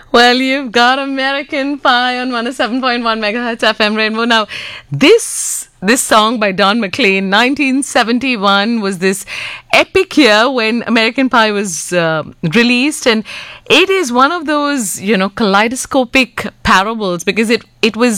Well, you've got American Pie on 107.1 megahertz FM Rainbow. Now, this song by Don McLean, 1971, was this epic year when American Pie was released, and it is one of those, kaleidoscopic parables because it was